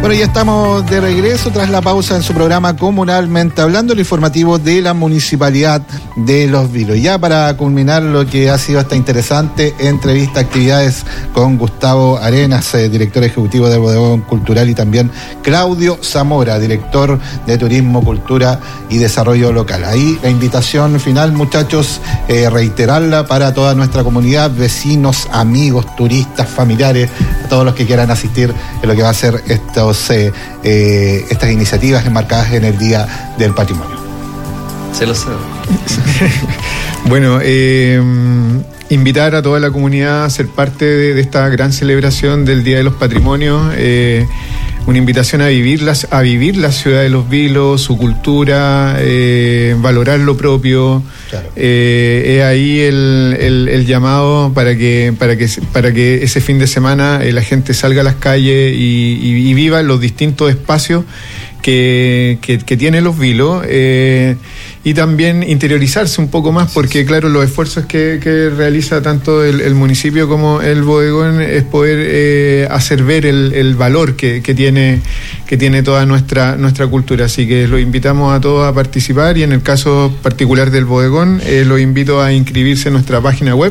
Bueno, ya estamos de regreso tras la pausa en su programa Comunalmente Hablando, el informativo de la Municipalidad de Los Vilos. Ya para culminar lo que ha sido esta interesante entrevista, actividades con Gustavo Arenas, director ejecutivo del Bodegón Cultural, y también Claudio Zamora, director de Turismo, Cultura y Desarrollo Local. Ahí la invitación final, muchachos, reiterarla para toda nuestra comunidad, vecinos, amigos, turistas, familiares, a todos los que quieran asistir en lo que va a ser estas iniciativas enmarcadas en el Día del Patrimonio. Se lo sabe. Bueno, invitar a toda la comunidad a ser parte de esta gran celebración del Día de los Patrimonios. Una invitación a vivir la ciudad de Los Vilos, su cultura, valorar lo propio. Claro. Es ahí el llamado para que ese fin de semana la gente salga a las calles y viva los distintos espacios que tiene Los Vilos, y también interiorizarse un poco más, porque claro, los esfuerzos que realiza tanto el municipio como el bodegón es poder hacer ver el valor que tiene toda nuestra cultura. Así que los invitamos a todos a participar, y en el caso particular del bodegón, los invito a inscribirse en nuestra página web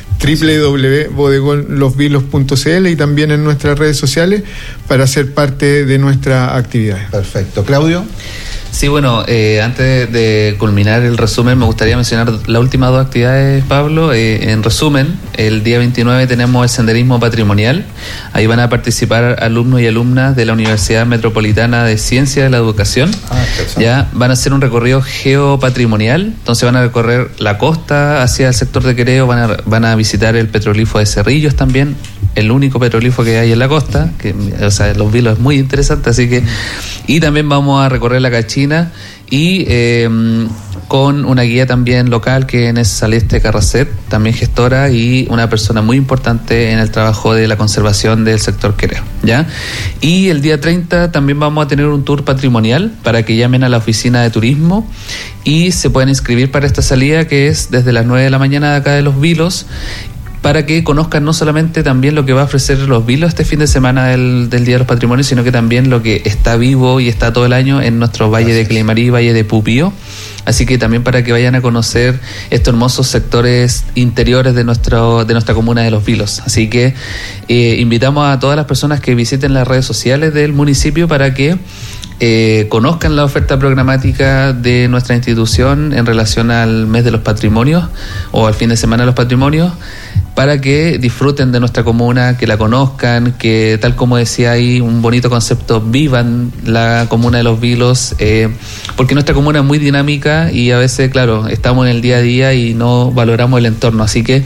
www.bodegonlosvilos.cl y también en nuestras redes sociales para ser parte de nuestra actividad. Perfecto. ¿Claudio? Sí, bueno, antes de culminar el resumen, me gustaría mencionar las últimas dos actividades, Pablo. En resumen, el día 29 tenemos el senderismo patrimonial. Ahí van a participar alumnos y alumnas de la Universidad Metropolitana de Ciencias de la Educación. Ya van a hacer un recorrido geopatrimonial. Entonces van a recorrer la costa hacia el sector de Quereo, van a visitar el petroglifo de Cerrillos también, el único petroglifo que hay en la costa, Los Vilos es muy interesante, así que... Y también vamos a recorrer la Cachina y con una guía también local, que es Celeste Carracet, también gestora y una persona muy importante en el trabajo de la conservación del sector Quereo, ¿ya? Y el día 30 también vamos a tener un tour patrimonial para que llamen a la oficina de turismo y se puedan inscribir para esta salida, que es desde las 9 de la mañana de acá de Los Vilos, para que conozcan no solamente también lo que va a ofrecer Los Vilos este fin de semana del Día de los Patrimonios, sino que también lo que está vivo y está todo el año en nuestro Valle de Cleimarí, Valle de Pupío. Así que también para que vayan a conocer estos hermosos sectores interiores de nuestra comuna de Los Vilos. Así que invitamos a todas las personas que visiten las redes sociales del municipio para que conozcan la oferta programática de nuestra institución en relación al mes de los patrimonios o al fin de semana de los patrimonios, para que disfruten de nuestra comuna, que la conozcan, que tal como decía ahí, un bonito concepto, vivan la comuna de Los Vilos, porque nuestra comuna es muy dinámica y a veces, claro, estamos en el día a día y no valoramos el entorno. Así que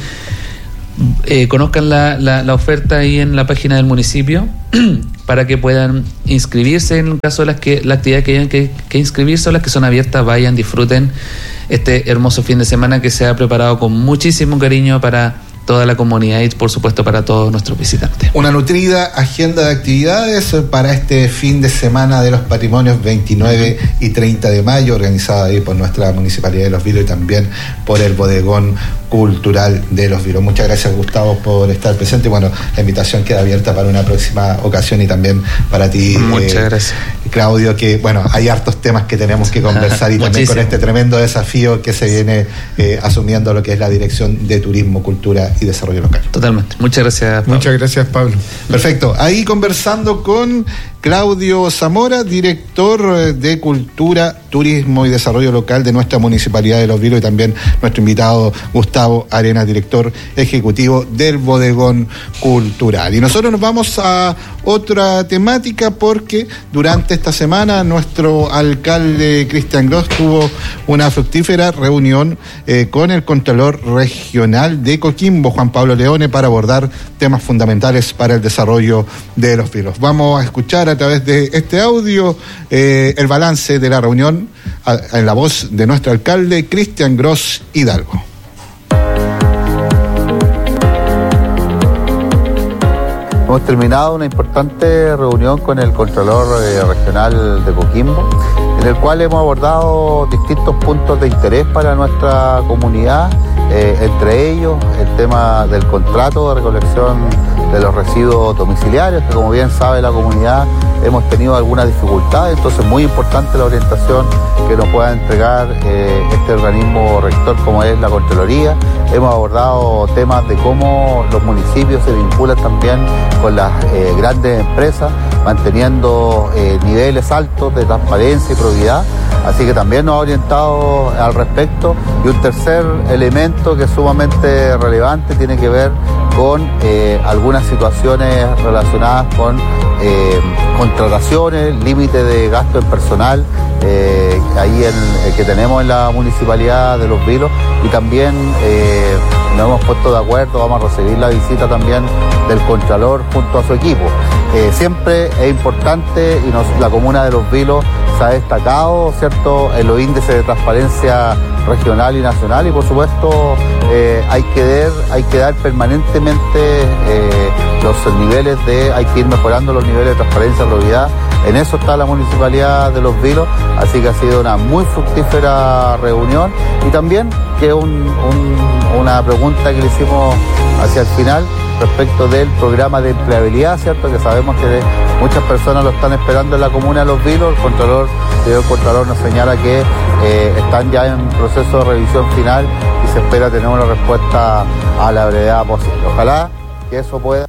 conozcan la oferta ahí en la página del municipio para que puedan inscribirse en el caso de la actividad que hayan que inscribirse, o las que son abiertas, vayan, disfruten este hermoso fin de semana que se ha preparado con muchísimo cariño para toda la comunidad y por supuesto para todos nuestros visitantes. Una nutrida agenda de actividades para este fin de semana de los patrimonios 29 y 30 de mayo, organizada ahí por nuestra Municipalidad de Los Vilos y también por el Bodegón Cultural de Los Vilos. Muchas gracias, Gustavo, por estar presente. Bueno, la invitación queda abierta para una próxima ocasión y también para ti, muchas gracias, Claudio, que bueno, hay hartos temas que tenemos que conversar y también con este tremendo desafío que se viene asumiendo lo que es la Dirección de Turismo, Cultura y Desarrollo Local. Totalmente. Muchas gracias, Pablo. Muchas gracias, Pablo. Perfecto. Ahí conversando con Claudio Zamora, director de Cultura, Turismo y Desarrollo Local de nuestra Municipalidad de Los Vilos, y también nuestro invitado Gustavo Arenas, director ejecutivo del Bodegón Cultural. Y nosotros nos vamos a otra temática, porque durante esta semana nuestro alcalde Cristian Gross tuvo una fructífera reunión con el Contralor Regional de Coquimbo, Juan Pablo Leone, para abordar temas fundamentales para el desarrollo de Los Vilos. Vamos a escuchar a través de este audio el balance de la reunión en la voz de nuestro alcalde Cristian Gross Hidalgo. Hemos terminado una importante reunión con el Contralor Regional de Coquimbo. en el cual hemos abordado distintos puntos de interés para nuestra comunidad, entre ellos el tema del contrato de recolección de los residuos domiciliarios, que como bien sabe la comunidad hemos tenido algunas dificultades, entonces muy importante la orientación que nos pueda entregar este organismo rector como es la Contraloría. Hemos abordado temas de cómo los municipios se vinculan también con las grandes empresas, manteniendo niveles altos de transparencia y probidad, así que también nos ha orientado al respecto. Y un tercer elemento que es sumamente relevante tiene que ver con algunas situaciones relacionadas con contrataciones, límite de gasto en personal, ahí que tenemos en la Municipalidad de Los Vilos, y también nos hemos puesto de acuerdo, vamos a recibir la visita también del Contralor junto a su equipo. Siempre es importante y la comuna de Los Vilos se ha destacado, ¿cierto?, en los índices de transparencia regional y nacional, y por supuesto hay que dar permanentemente los niveles hay que ir mejorando los niveles de transparencia y probidad. En eso está la Municipalidad de Los Vilos, así que ha sido una muy fructífera reunión. Y también que una pregunta que le hicimos hacia el final respecto del programa de empleabilidad, ¿cierto?, que sabemos que muchas personas lo están esperando en la comuna de Los Vilos. El señor Contralor nos señala que están ya en proceso de revisión final y se espera tener una respuesta a la brevedad posible. Ojalá que eso pueda...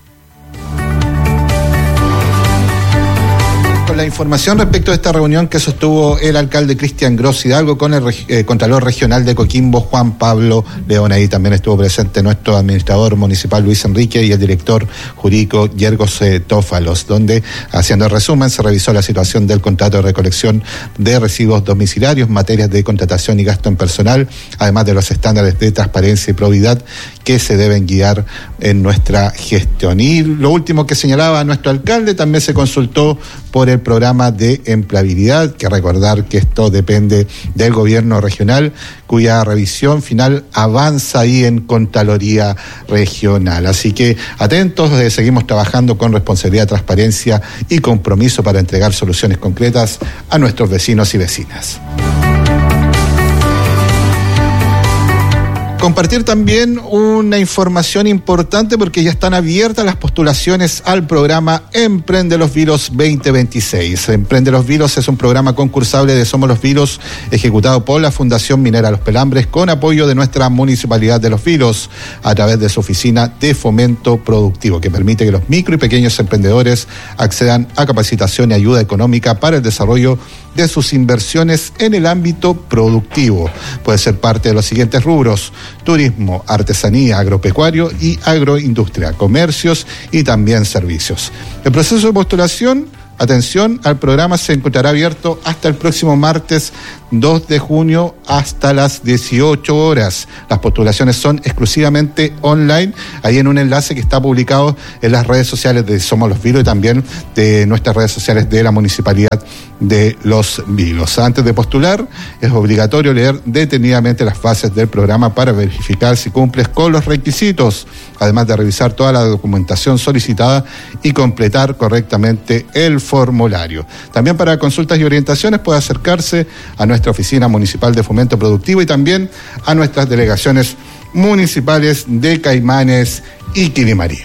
La información respecto a esta reunión que sostuvo el alcalde Cristian Gross Hidalgo con el Contralor Regional de Coquimbo, Juan Pablo León. Ahí también estuvo presente nuestro administrador municipal, Luis Enrique, y el director jurídico, Yergos Tófalos, donde, haciendo el resumen, se revisó la situación del contrato de recolección de residuos domiciliarios, materias de contratación y gasto en personal, además de los estándares de transparencia y probidad que se deben guiar en nuestra gestión. Y lo último que señalaba nuestro alcalde, también se consultó por el programa de empleabilidad, que recordar que esto depende del gobierno regional, cuya revisión final avanza ahí en Contraloría Regional. Así que atentos, seguimos trabajando con responsabilidad, transparencia y compromiso para entregar soluciones concretas a nuestros vecinos y vecinas. Compartir también una información importante porque ya están abiertas las postulaciones al programa Emprende los Vilos 2026. Emprende los Vilos es un programa concursable de Somos los Vilos ejecutado por la Fundación Minera Los Pelambres con apoyo de nuestra Municipalidad de Los Vilos a través de su oficina de fomento productivo, que permite que los micro y pequeños emprendedores accedan a capacitación y ayuda económica para el desarrollo de sus inversiones en el ámbito productivo. Puede ser parte de los siguientes rubros: turismo, artesanía, agropecuario y agroindustria, comercios y también servicios. El proceso de postulación, atención, al programa se encontrará abierto hasta el próximo martes 2 de junio hasta las 18 horas. Las postulaciones son exclusivamente online, ahí en un enlace que está publicado en las redes sociales de Somos los Vilos y también de nuestras redes sociales de la Municipalidad de Los Vilos. Antes de postular, es obligatorio leer detenidamente las fases del programa para verificar si cumples con los requisitos, además de revisar toda la documentación solicitada y completar correctamente el formulario. También para consultas y orientaciones puede acercarse a nuestra Oficina Municipal de Fomento Productivo y también a nuestras delegaciones municipales de Caimanes y Quilimarí.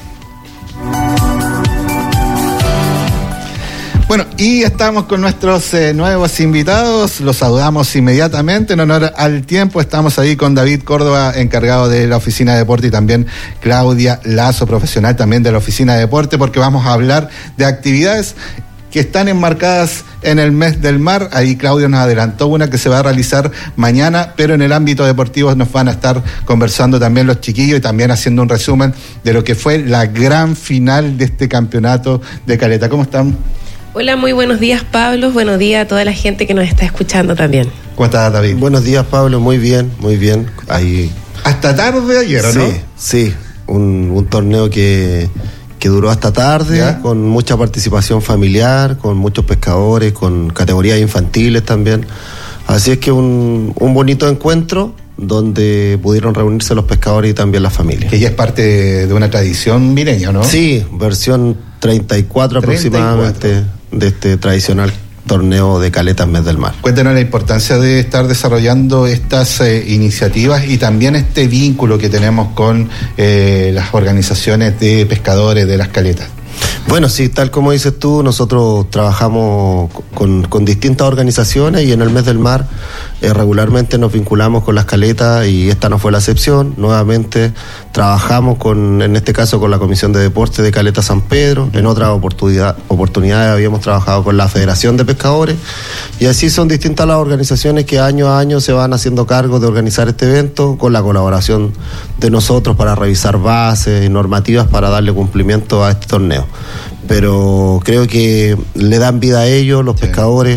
Bueno, y estamos con nuestros nuevos invitados, los saludamos inmediatamente en honor al tiempo. Estamos ahí con David Córdoba, encargado de la Oficina de Deporte, y también Claudia Lazo, profesional también de la Oficina de Deporte, porque vamos a hablar de actividades que están enmarcadas en el mes del mar. Ahí Claudio nos adelantó una que se va a realizar mañana, pero en el ámbito deportivo nos van a estar conversando también los chiquillos y también haciendo un resumen de lo que fue la gran final de este campeonato de Caleta. ¿Cómo están? Hola, muy buenos días, Pablo. Buenos días a toda la gente que nos está escuchando también. ¿Cómo estás, David? Buenos días, Pablo. Muy bien, muy bien. Ahí... Hasta tarde ayer, ¿no? Sí. Un torneo que duró hasta tarde, ¿ya? Con mucha participación familiar, con muchos pescadores, con categorías infantiles también. Así es que un bonito encuentro donde pudieron reunirse los pescadores y también las familias. Que ya es parte de una tradición mireña, ¿no? Sí, versión 34 aproximadamente de este tradicional torneo de Caletas Mes del Mar. Cuéntanos la importancia de estar desarrollando estas iniciativas y también este vínculo que tenemos con las organizaciones de pescadores de las caletas. Bueno, sí, tal como dices tú, nosotros trabajamos con distintas organizaciones y en el Mes del Mar regularmente nos vinculamos con las caletas y esta no fue la excepción. Nuevamente trabajamos en este caso con la Comisión de Deportes de Caleta San Pedro. En otras oportunidades habíamos trabajado con la Federación de Pescadores y así son distintas las organizaciones que año a año se van haciendo cargo de organizar este evento con la colaboración de nosotros para revisar bases y normativas para darle cumplimiento a este torneo. Pero creo que le dan vida a ellos, los pescadores.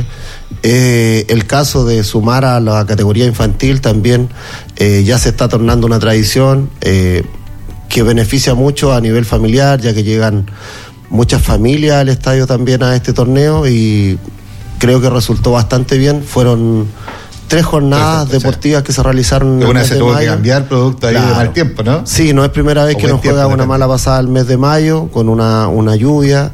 El caso de sumar a la categoría infantil también ya se está tornando una tradición que beneficia mucho a nivel familiar, ya que llegan muchas familias al estadio también a este torneo y creo que resultó bastante bien. Fueron 3 jornadas deportivas que se realizaron. Una se tuvo que cambiar producto ahí de mal tiempo, ¿no? Sí, no es primera vez que nos juega una mala pasada el mes de mayo con una lluvia.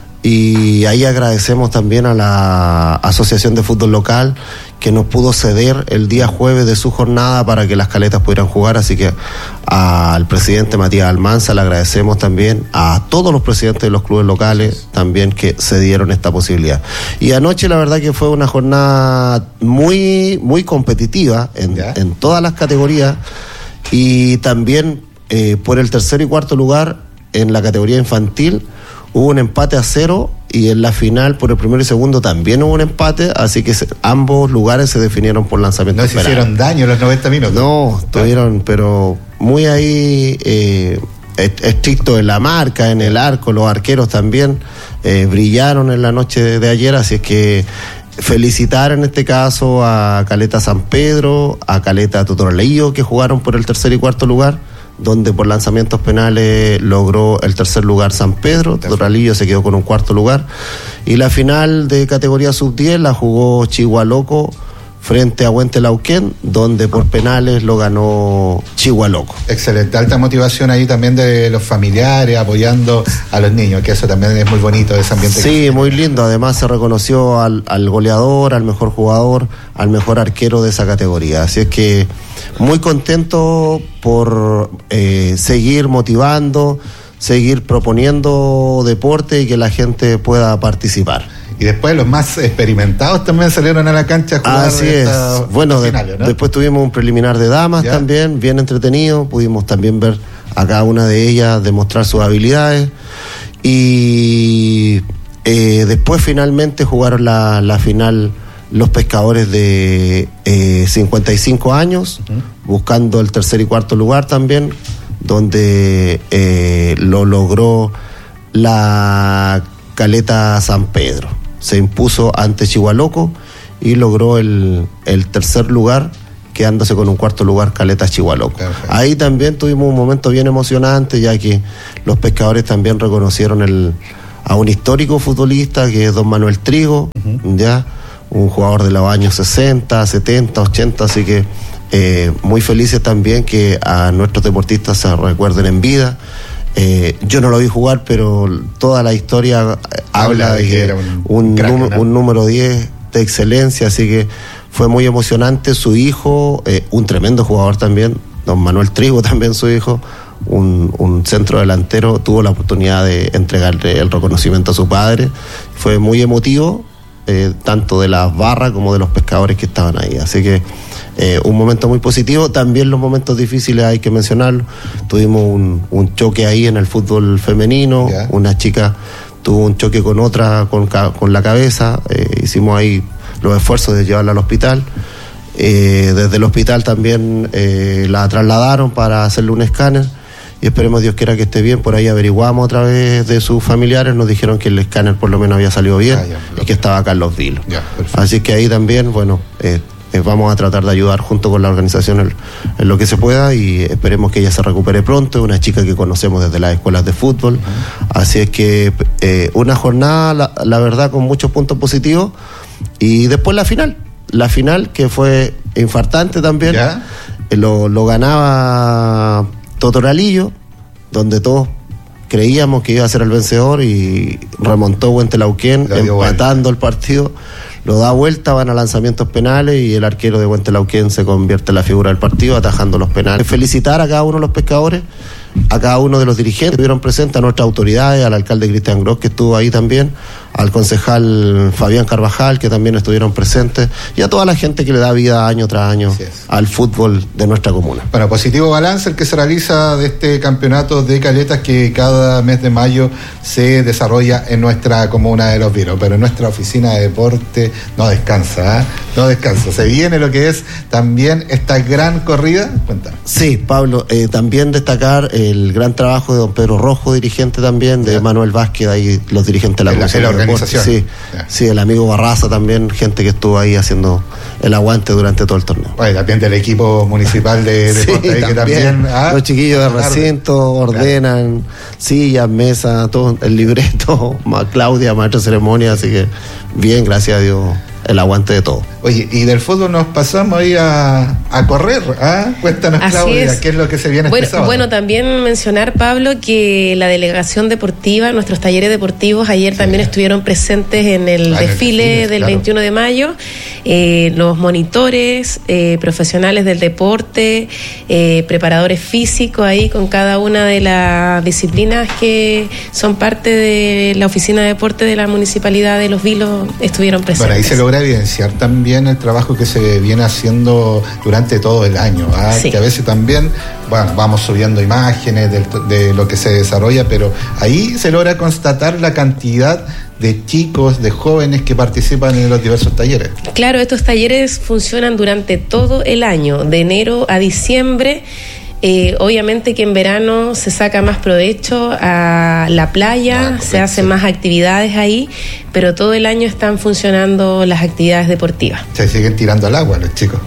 Y ahí agradecemos también a la Asociación de Fútbol Local que nos pudo ceder el día jueves de su jornada para que las caletas pudieran jugar, así que al presidente Matías Almanza le agradecemos también, a todos los presidentes de los clubes locales también que cedieron esta posibilidad. Y anoche la verdad que fue una jornada muy, muy competitiva en todas las categorías y también por el tercer y cuarto lugar en la categoría infantil hubo un empate a 0 y en la final por el primero y segundo también hubo un empate, así que ambos lugares se definieron por lanzamiento. No se hicieron daño los 90 minutos. No, tuvieron, pero muy ahí estricto en la marca, en el arco, los arqueros también brillaron en la noche de ayer, así es que felicitar en este caso a Caleta San Pedro, a Caleta Totoraleillo que jugaron por el tercer y cuarto lugar, donde por lanzamientos penales logró el tercer lugar San Pedro, Totoralillo se quedó con un cuarto lugar, y la final de categoría sub-10 la jugó Chihualoco frente a Huentelauquén, donde por penales lo ganó Chihualoco. Excelente, alta motivación ahí también de los familiares apoyando a los niños, que eso también es muy bonito, ese ambiente. Sí, muy lindo, además se reconoció al goleador, al mejor jugador, al mejor arquero de esa categoría, así es que muy contento por seguir motivando, seguir proponiendo deporte y que la gente pueda participar. Y después los más experimentados también salieron a la cancha a jugar. Así es. Bueno, finales, ¿no? Después tuvimos un preliminar de damas también, bien entretenido. Pudimos también ver a cada una de ellas demostrar sus habilidades. Y después finalmente jugaron la final los pescadores de 55 años, buscando el tercer y cuarto lugar también, donde lo logró la Caleta San Pedro. Se impuso ante Chihualoco y logró el tercer lugar, quedándose con un cuarto lugar Caleta Chihualoco. Perfecto. Ahí también tuvimos un momento bien emocionante, ya que los pescadores también reconocieron a un histórico futbolista que es don Manuel Trigo, ya un jugador de los años 60, 70, 80, así que muy felices también que a nuestros deportistas se recuerden en vida. Yo no lo vi jugar, pero toda la historia habla de que era un número 10 de excelencia, así que fue muy emocionante. Su hijo, un tremendo jugador también, don Manuel Trigo también su hijo, un centro delantero, tuvo la oportunidad de entregarle el reconocimiento a su padre. Fue muy emotivo, tanto de las barras como de los pescadores que estaban ahí, así que un momento muy positivo. También los momentos difíciles hay que mencionarlo. Tuvimos un choque ahí en el fútbol femenino, una chica tuvo un choque con otra con la cabeza, hicimos ahí los esfuerzos de llevarla al hospital. Desde el hospital también la trasladaron para hacerle un escáner y esperemos Dios quiera que esté bien. Por ahí averiguamos a través de sus familiares, nos dijeron que el escáner por lo menos había salido bien y que estaba acá en Los Vilos. Así que ahí también, bueno, vamos a tratar de ayudar junto con la organización en lo que se pueda y esperemos que ella se recupere pronto. Es una chica que conocemos desde las escuelas de fútbol, así es que una jornada, la verdad, con muchos puntos positivos. Y después la final que fue infartante también, lo ganaba Totoralillo, donde todos creíamos que iba a ser el vencedor y remontó Huentelauquén empatando el partido. Lo da vuelta, van a lanzamientos penales y el arquero de Huentelauquén se convierte en la figura del partido atajando los penales. Felicitar a cada uno de los pescadores, a cada uno de los dirigentes que estuvieron presentes, a nuestras autoridades, al alcalde Cristian Gross que estuvo ahí también, al concejal Fabián Carvajal que también estuvieron presentes y a toda la gente que le da vida año tras año al fútbol de nuestra comuna. Bueno, positivo balance el que se realiza de este campeonato de caletas que cada mes de mayo se desarrolla en nuestra comuna de Los Vilos, pero en nuestra oficina de deporte no descansa, no descansa. Se viene lo que es también esta gran corrida. Cuéntanos. Sí, Pablo, también destacar el gran trabajo de don Pedro Rojo, dirigente también, de Manuel Vázquez, ahí los dirigentes de la organización. Sí, el amigo Barraza también, gente que estuvo ahí haciendo el aguante durante todo el torneo. Bueno, también del equipo municipal de deporte, ahí que también los chiquillos de recinto ordenan sillas, mesas, todo el libreto, Claudia, maestra de ceremonia, así que bien, gracias a Dios, el aguante de todo. Oye, y del fútbol nos pasamos ahí a correr, ¿ah? Cuéntanos, así Claudia, ¿qué es lo que se viene este sábado? Bueno, también mencionar, Pablo, que la delegación deportiva, nuestros talleres deportivos, ayer también estuvieron presentes en el desfile del 21 de mayo, los monitores, profesionales del deporte, preparadores físicos ahí con cada una de las disciplinas que son parte de la oficina de deporte de la Municipalidad de Los Vilos, estuvieron presentes. Bueno, ahí se logra evidenciar también el trabajo que se viene haciendo durante todo el año, que a veces también, bueno, vamos subiendo imágenes de lo que se desarrolla, pero ahí se logra constatar la cantidad de chicos, de jóvenes que participan en los diversos talleres. Claro, estos talleres funcionan durante todo el año, de enero a diciembre. Obviamente que en verano se saca más provecho a la playa, se hacen más actividades ahí, pero todo el año están funcionando las actividades deportivas. Se siguen tirando al agua los chicos.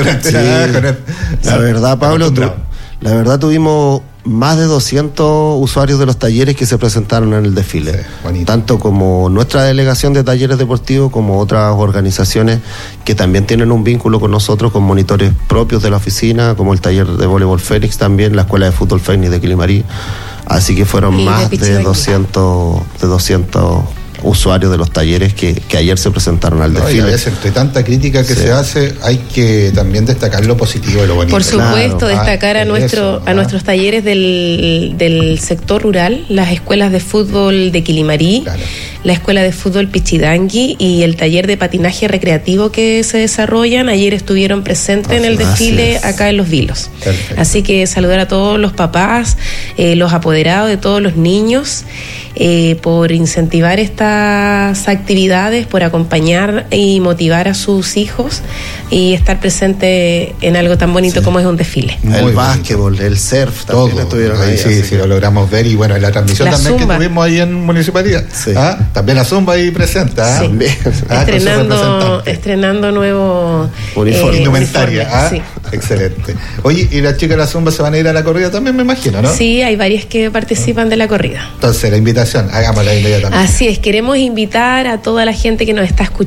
La verdad, Pablo, la verdad tuvimos más de 200 usuarios de los talleres que se presentaron en el desfile, tanto como nuestra delegación de talleres deportivos como otras organizaciones que también tienen un vínculo con nosotros, con monitores propios de la oficina, como el taller de voleibol Fénix también, la escuela de fútbol Fénix de Quilimarí, así que fueron más de 200 usuarios de los talleres que ayer se presentaron al desfile. Y a veces, entre tanta crítica que se hace, hay que también destacar lo positivo y lo bonito. Por supuesto, destacar a nuestros talleres del sector rural, las escuelas de fútbol de Quilimarí, la escuela de fútbol Pichidangui y el taller de patinaje recreativo que se desarrollan. Ayer estuvieron presentes en el desfile acá en Los Vilos. Perfecto. Así que saludar a todos los papás, los apoderados de todos los niños, por incentivar estas actividades, por acompañar y motivar a sus hijos y estar presente en algo tan bonito como es un desfile. El básquetbol, el surf, también estuvieron ahí. Sí, lo logramos ver, y bueno, la transmisión también zumba que tuvimos ahí en Municipalidad. También la Zumba ahí presente. Estrenando nuevo indumentaria. Excelente. Oye, ¿y las chicas de la Zumba se van a ir a la corrida también, me imagino, no? Sí, hay varias que participan de la corrida. Entonces, la invitación, hagámosla inmediatamente. Así es, queremos invitar a toda la gente que nos está escuchando